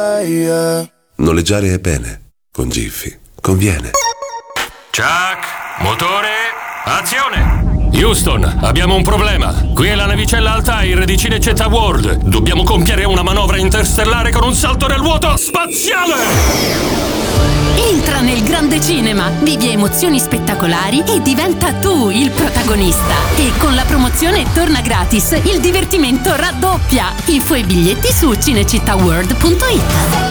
Noleggiare è bene, con Jiffy conviene. Chuck, motore, azione! Houston, abbiamo un problema. Qui è la navicella Altair di Cinecittà World. Dobbiamo compiere una manovra interstellare con un salto nel vuoto spaziale! Entra nel grande cinema, vivi emozioni spettacolari e diventa tu il protagonista. E con la promozione torna gratis, il divertimento raddoppia. Info e biglietti su cinecittàworld.it.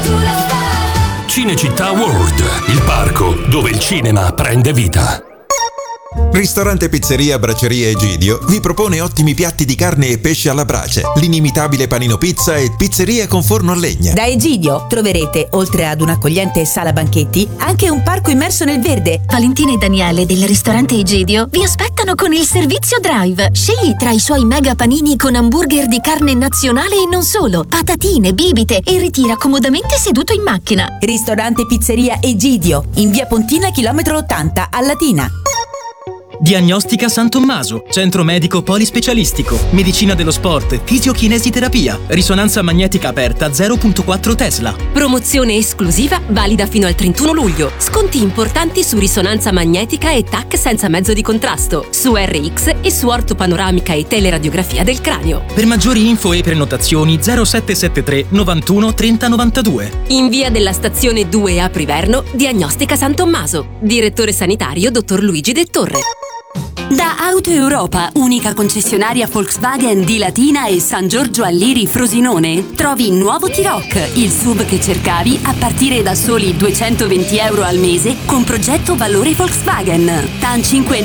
Cinecittà World, il parco dove il cinema prende vita. Ristorante Pizzeria Braceria Egidio vi propone ottimi piatti di carne e pesce alla brace, l'inimitabile panino pizza e pizzeria con forno a legna. Da Egidio troverete, oltre ad un'accogliente sala banchetti, anche un parco immerso nel verde. Valentina e Daniele del ristorante Egidio vi aspettano con il servizio drive. Scegli tra i suoi mega panini con hamburger di carne nazionale e non solo, patatine, bibite e ritira comodamente seduto in macchina. Ristorante Pizzeria Egidio, in via Pontina, chilometro 80, a Latina. Diagnostica San Tommaso, centro medico polispecialistico, medicina dello sport, fisiokinesiterapia, risonanza magnetica aperta 0.4 Tesla. Promozione esclusiva valida fino al 31 luglio. Sconti importanti su risonanza magnetica e TAC senza mezzo di contrasto, su RX e su ortopanoramica e teleradiografia del cranio. Per maggiori info e prenotazioni 0773 91 30 92. In via della stazione 2 a Priverno, Diagnostica San Tommaso. Direttore sanitario dottor Luigi De Torre. Da Auto Europa, unica concessionaria Volkswagen di Latina e San Giorgio Alliri Frosinone, trovi il nuovo T-Roc, il SUV che cercavi a partire da soli €220 al mese con progetto valore Volkswagen. TAN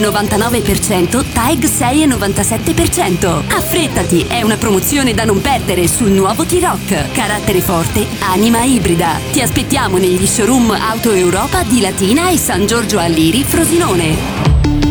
5,99%, TAEG 6,97%. Affrettati, è una promozione da non perdere sul nuovo T-Roc. Carattere forte, anima ibrida. Ti aspettiamo negli showroom Auto Europa di Latina e San Giorgio Alliri Frosinone.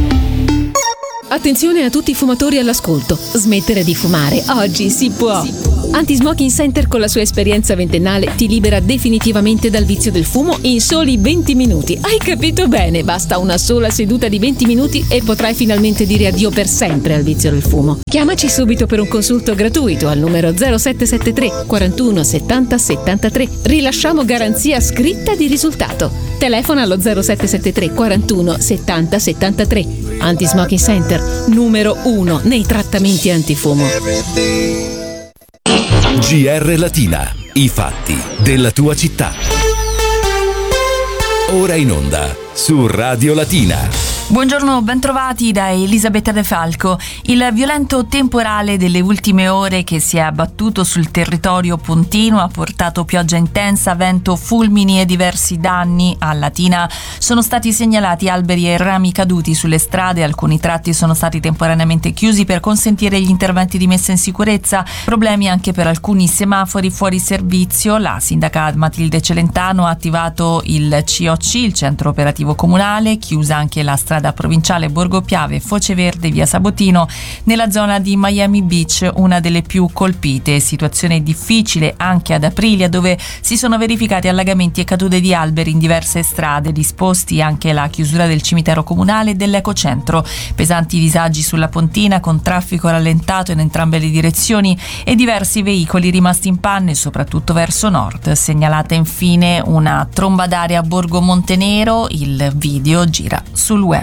Attenzione a tutti i fumatori all'ascolto. Smettere di fumare oggi si può. Anti-Smoking Center con la sua esperienza ventennale ti libera definitivamente dal vizio del fumo in soli 20 minuti. Hai capito bene? Basta una sola seduta di 20 minuti e potrai finalmente dire addio per sempre al vizio del fumo. Chiamaci subito per un consulto gratuito al numero 0773 41 70 73. Rilasciamo garanzia scritta di risultato. Telefona allo 0773 41 70 73. Anti-Smoking Center, numero 1 nei trattamenti antifumo. GR Latina, i fatti della tua città. Ora in onda su Radio Latina. Buongiorno, bentrovati da Elisabetta De Falco. Il violento temporale delle ultime ore che si è abbattuto sul territorio pontino ha portato pioggia intensa, vento, fulmini e diversi danni. A Latina sono stati segnalati alberi e rami caduti sulle strade, alcuni tratti sono stati temporaneamente chiusi per consentire gli interventi di messa in sicurezza, problemi anche per alcuni semafori fuori servizio. La sindaca Matilde Celentano ha attivato il COC, il centro operativo comunale, chiusa anche la strada provinciale Borgo Piave, Foce Verde, via Sabotino, nella zona di Miami Beach, una delle più colpite. Situazione difficile anche ad Aprilia, dove si sono verificati allagamenti e cadute di alberi in diverse strade, disposti anche la chiusura del cimitero comunale e dell'ecocentro. Pesanti disagi sulla Pontina, con traffico rallentato in entrambe le direzioni e diversi veicoli rimasti in panne, soprattutto verso nord. Segnalata infine una tromba d'aria a Borgo Montenero, il video gira sul web.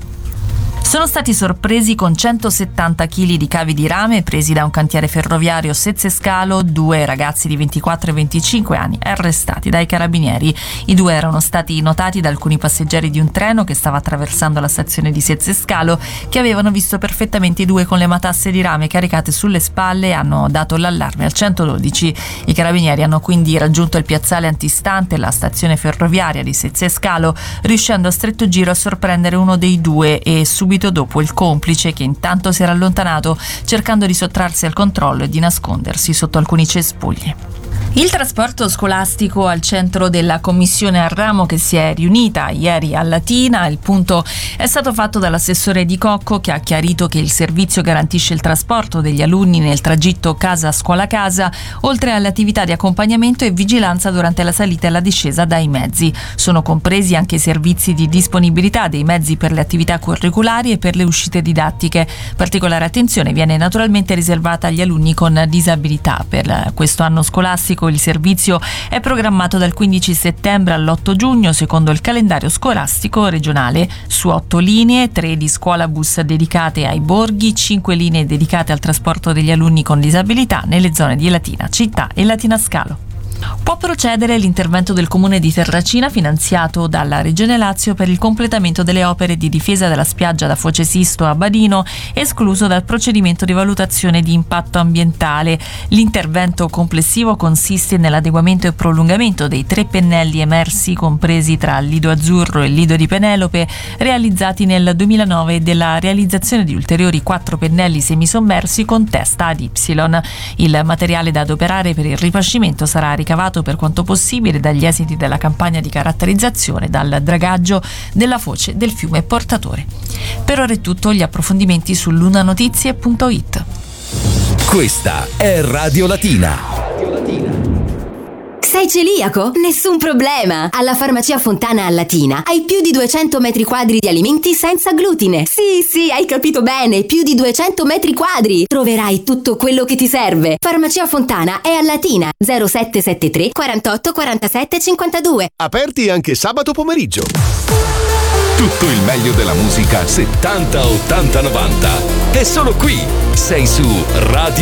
Sono stati sorpresi con 170 kg di cavi di rame presi da un cantiere ferroviario Sezzescalo 2 ragazzi di 24 e 25 anni arrestati dai carabinieri. I due erano stati notati da alcuni passeggeri di un treno che stava attraversando la stazione di Sezzescalo, che avevano visto perfettamente i due con le matasse di rame caricate sulle spalle e hanno dato l'allarme al 112. I carabinieri hanno quindi raggiunto il piazzale antistante la stazione ferroviaria di Sezzescalo, riuscendo a stretto giro a sorprendere uno dei due e subito dopo il complice, che intanto si era allontanato cercando di sottrarsi al controllo e di nascondersi sotto alcuni cespugli. Il trasporto scolastico al centro della commissione a ramo che si è riunita ieri a Latina. Il punto è stato fatto dall'assessore Di Cocco, che ha chiarito che il servizio garantisce il trasporto degli alunni nel tragitto casa-scuola-casa, oltre alle attività di accompagnamento e vigilanza durante la salita e la discesa dai mezzi. Sono compresi anche i servizi di disponibilità dei mezzi per le attività curriculari e per le uscite didattiche. Particolare attenzione viene naturalmente riservata agli alunni con disabilità. Per questo anno scolastico scolastico. Il servizio è programmato dal 15 settembre all'8 giugno secondo il calendario scolastico regionale. Su 8 linee, 3 di scuolabus dedicate ai borghi, 5 linee dedicate al trasporto degli alunni con disabilità nelle zone di Latina Città e Latina Scalo. Può procedere l'intervento del Comune di Terracina finanziato dalla Regione Lazio per il completamento delle opere di difesa della spiaggia da Foce Sisto a Badino, escluso dal procedimento di valutazione di impatto ambientale. L'intervento complessivo consiste nell'adeguamento e prolungamento dei 3 pennelli emersi compresi tra il Lido Azzurro e il Lido di Penelope, realizzati nel 2009, e della realizzazione di ulteriori 4 pennelli semisommersi con testa ad Y. Il materiale da adoperare per il ripascimento sarà ricavato per quanto possibile dagli esiti della campagna di caratterizzazione dal dragaggio della foce del fiume Portatore. Per ora è tutto, gli approfondimenti su lunanotizie.it. Questa è Radio Latina. Sei celiaco? Nessun problema! Alla Farmacia Fontana a Latina hai più di 200 metri quadri di alimenti senza glutine. Sì, hai capito bene, più di 200 metri quadri! Troverai tutto quello che ti serve. Farmacia Fontana è a Latina, 0773 48 47 52. Aperti anche sabato pomeriggio. Tutto il meglio della musica 70, 80, 90. È solo qui. Sei su Radio